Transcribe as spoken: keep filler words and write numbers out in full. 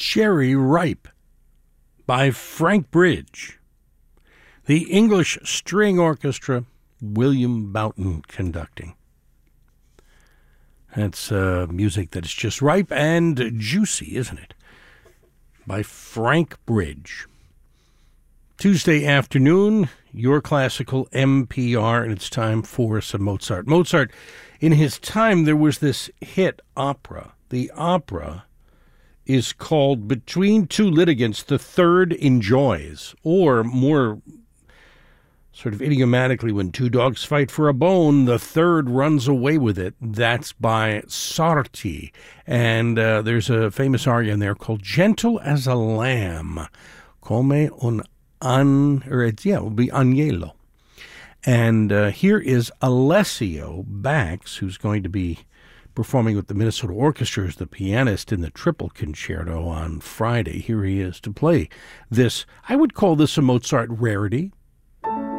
Cherry Ripe by Frank Bridge. The English String Orchestra, William Boughton conducting. That's uh, music that's just ripe and juicy, isn't it? By Frank Bridge. Tuesday afternoon, your classical M P R, and it's time for some Mozart. Mozart, in his time, there was this hit opera. The opera is called Between Two Litigants, the Third Enjoys, or more sort of idiomatically, When Two Dogs Fight for a Bone, the third runs away with it. That's by Sarti. And uh, there's a famous aria in there called Gentle as a Lamb, Come un an, or it's, yeah, it will be agnello. And uh, here is Alessio Bax, who's going to be performing with the Minnesota Orchestra as the pianist in the Triple Concerto on Friday. Here he is to play this. I would call this a Mozart rarity.